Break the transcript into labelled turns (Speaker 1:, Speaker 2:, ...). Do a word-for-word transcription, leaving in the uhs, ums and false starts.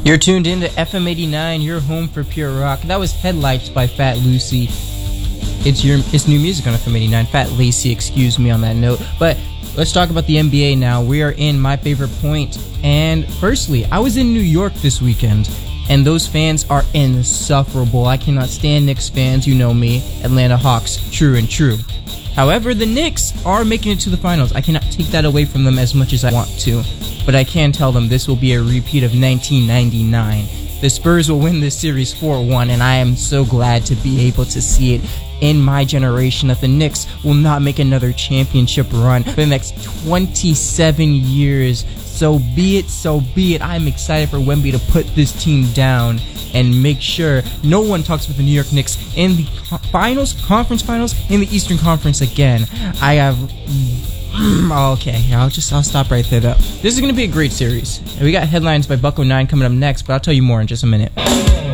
Speaker 1: You're tuned in to F M eighty-nine, your home for pure rock. That was Headlights by Fat Lucy. It's your it's new music on F M eighty-nine. Fat Lacy, excuse me on that note. But let's talk about the N B A now. We are in my favorite point. And firstly, I was in New York this weekend, and those fans are insufferable. I cannot stand Knicks fans, you know me. Atlanta Hawks, true and true. However, the Knicks are making it to the finals. I cannot take that away from them as much as I want to. But I can tell them this will be a repeat of nineteen ninety-nine. The Spurs will win this series four one, and I am so glad to be able to see it in my generation that the Knicks will not make another championship run for the next twenty-seven years. So be it, so be it. I'm excited for Wemby to put this team down and make sure no one talks about the New York Knicks in the finals, conference finals, in the Eastern Conference again. I have... Okay, I'll just I'll stop right there though. This is going to be a great series. We got headlines by Bucko nine coming up next, but I'll tell you more in just a minute.